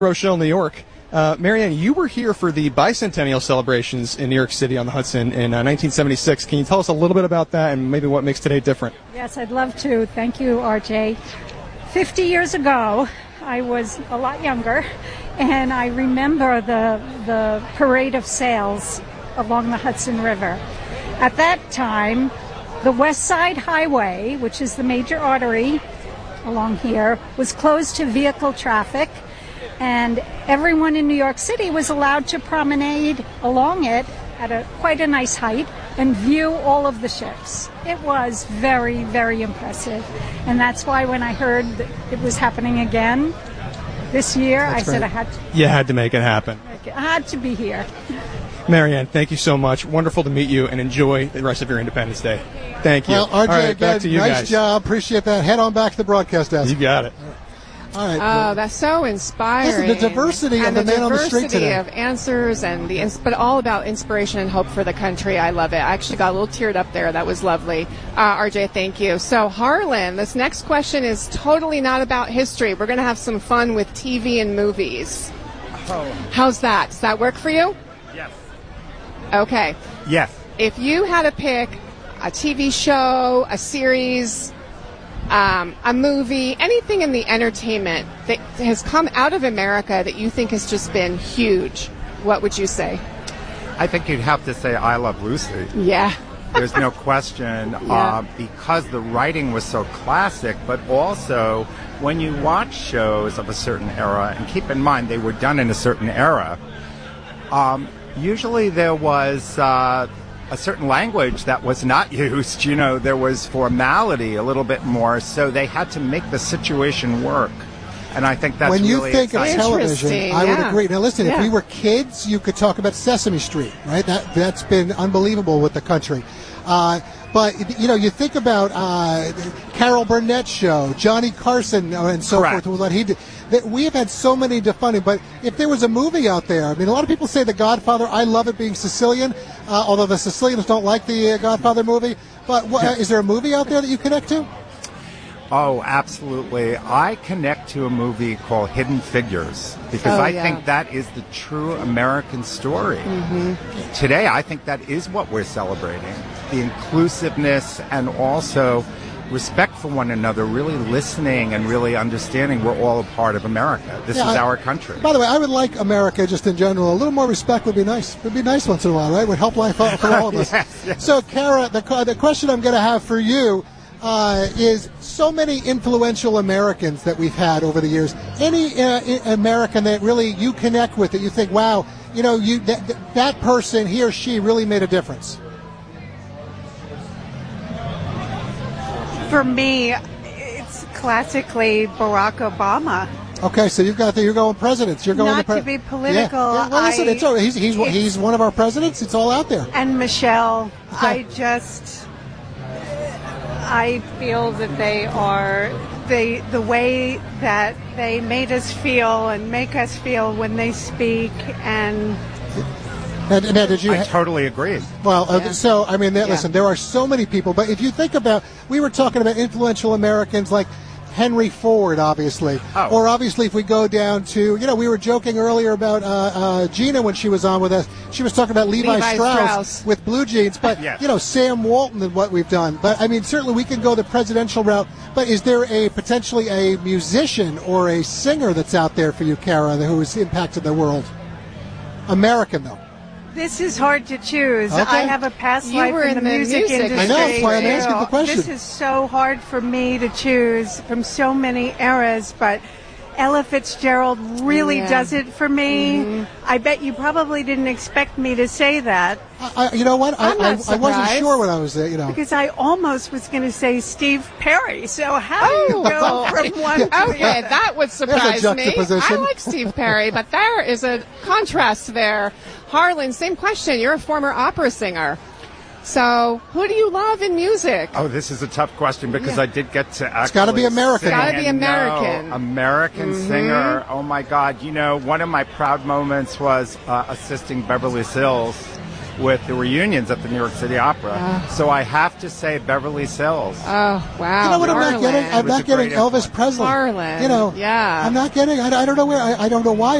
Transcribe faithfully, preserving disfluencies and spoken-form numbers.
Rochelle, New York. Uh, Marianne, you were here for the bicentennial celebrations in New York City on the Hudson in uh, nineteen seventy-six. Can you tell us a little bit about that and maybe what makes today different? Yes, I'd love to. Thank you, R J. Fifty years ago, I was a lot younger, and I remember the the parade of sails along the Hudson River. At that time, the West Side Highway, which is the major artery along here, was closed to vehicle traffic, and everyone in New York City was allowed to promenade along it at a quite a nice height and view all of the ships. It was very, very impressive. And that's why when I heard that it was happening again this year, that's I great. said I had to. You had to make it happen. I had to be here. Marianne, thank you so much. Wonderful to meet you, and enjoy the rest of your Independence Day. Thank you. Well, R J, all right, again, back to you nice guys. job. Appreciate that. Head on back to the broadcast desk. You got it. All right. Oh, well, that's so inspiring. Listen, the diversity and of the, the man on the street today. diversity of answers, and the ins- but all about inspiration and hope for the country. I love it. I actually got a little teared up there. That was lovely. Uh, R J, thank you. So, Harlan, this next question is totally not about history. We're going to have some fun with T V and movies. Oh. How's that? Does that work for you? Yes. Okay. Yes. If you had to pick a T V show, a series, um, a movie, anything in the entertainment that has come out of America that you think has just been huge, what would you say? I think you'd have to say I Love Lucy. Yeah. There's no question, Yeah. uh, because the writing was so classic, but also when you watch shows of a certain era, and keep in mind they were done in a certain era, um, usually there was uh, a certain language that was not used. You know, there was formality a little bit more, so they had to make the situation work. And I think that's when you really think exciting. of television, I yeah. would agree. Now, listen, Yeah. if we were kids, you could talk about Sesame Street, right? That that's been unbelievable with the country. Uh, but you know, you think about uh, Carol Burnett's show, Johnny Carson, and so Correct. forth. With what he did, that we have had so many defining. But if there was a movie out there, I mean, a lot of people say The Godfather. I love it being Sicilian, uh, although the Sicilians don't like the uh, Godfather movie. But what, uh, is there a movie out there that you connect to? Oh, absolutely. I connect to a movie called Hidden Figures because Oh, I yeah. think that is the true American story. Mm-hmm. Today, I think that is what we're celebrating. The inclusiveness and also respect for one another, really listening and really understanding we're all a part of America. This Yeah, is I- our country. By the way, I would like America just in general. A little more respect would be nice. Would be nice once in a while, right? Would help life out for all of us. Yes, yes. So, Kara, the, the question I'm going to have for you uh, is so many influential Americans that we've had over the years. Any uh, American that really you connect with that you think, wow, you know, you that, that person, he or she really made a difference? For me, it's classically Barack Obama. Okay, so you've got the, you're going presidents. You're going Not pre- to be political, Yeah. Yeah, well, listen, I- it's all, he's he's it's- he's one of our presidents. It's all out there. And Michelle, Okay. I just, I feel that they are, they, the way that they made us feel and make us feel when they speak, and Now, now, did you? I ha- totally agree. Well, uh, Yeah. so, I mean, there, Yeah. listen, there are so many people, but if you think about, we were talking about influential Americans like Henry Ford, obviously. Oh. Or obviously if we go down to, you know, we were joking earlier about uh, uh, Gina when she was on with us. She was talking about Levi, Levi Strauss, Strauss. with blue jeans. But, Yes. you know, Sam Walton and what we've done. But, I mean, certainly we can go the presidential route. But is there a potentially a musician or a singer that's out there for you, Kara, who has impacted the world? American, though. this is hard to choose. Okay. I have a past You life were in the in the music, music industry. I know, that's why I'm too. asking the question. This is so hard for me to choose from so many eras, but Ella Fitzgerald really Yeah. does it for me. Mm-hmm. I bet you probably didn't expect me to say that, I, I, you know what? I, I'm not I, I wasn't surprised. sure when I was there, you know. because I almost was going to say Steve Perry. So how do you go from one to the Okay, other? that would surprise me. juxtaposition. I like Steve Perry, but there is a contrast there. Harlan, same question. You're a former opera singer. So, who do you love in music? Oh, this is a tough question because I did get to actually. gotta be American. sing Gotta be and know American. American singer. Oh my God! You know, one of my proud moments was uh, assisting Beverly Sills with the reunions at the New York City Opera. Oh. So I have to say Beverly Sills. Oh, wow. You know what I'm not Harlan. getting? I'm Was not a getting great Elvis influence. Presley. Harlan. You know, Yeah. I'm not getting. I, I don't know where. I, I don't know why